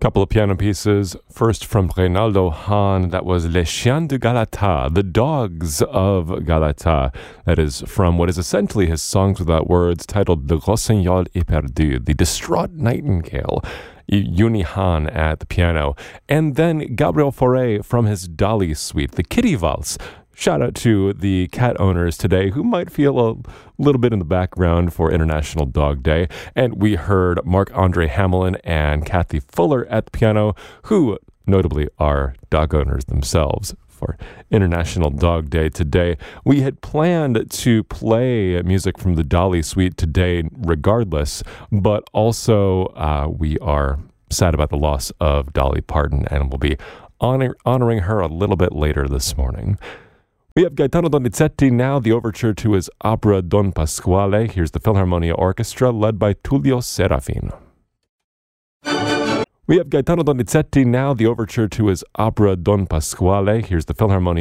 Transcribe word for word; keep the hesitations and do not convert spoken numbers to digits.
Couple of piano pieces. First from Reynaldo Hahn, that was Les Chiens de Galata, the Dogs of Galata. That is from what is essentially his Songs Without Words, titled Le Rossignol Éperdu, the Distraught Nightingale. Uni Hahn at the piano. And then Gabriel Fauré from his Dali suite, the Kitty Valse. Shout out to the cat owners today who might feel a little bit in the background for International Dog Day. And we heard Marc-Andre Hamelin and Kathy Fuller at the piano, who notably are dog owners themselves for International Dog Day today. We had planned to play music from the Dali suite today regardless, but also uh, we are sad about the loss of Dolly Parton, and we'll be honor- honoring her a little bit later this morning. We have Gaetano Donizetti now, the overture to his opera Don Pasquale. Here's the Philharmonia Orchestra, led by Tullio Serafin. We have Gaetano Donizetti now, the overture to his opera Don Pasquale. Here's the Philharmonia